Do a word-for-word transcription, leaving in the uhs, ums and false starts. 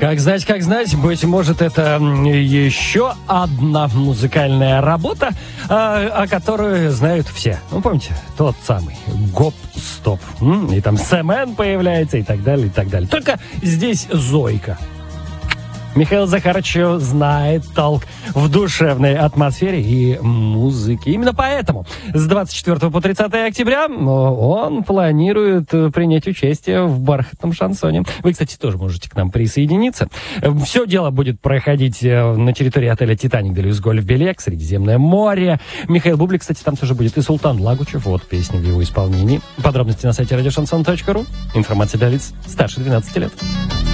Как знать, как знать, быть может, это еще одна музыкальная работа, о которой знают все. Ну, помните, тот самый гоп-стоп. И там Сэмен появляется и так далее, и так далее. Только здесь Зойка. Михаил Захарович знает толк в душевной атмосфере и музыке. Именно поэтому с двадцать четвёртого по тридцатое октября он планирует принять участие в бархатном шансоне. Вы, кстати, тоже можете к нам присоединиться. Все дело будет проходить на территории отеля «Титаник Делюс Гольф Белек», Средиземное море. Михаил Бублик, кстати, там тоже будет. И Султан Лагучев. Вот песня в его исполнении. Подробности на сайте радиошансон точка ру. Информация для лиц старше двенадцати лет.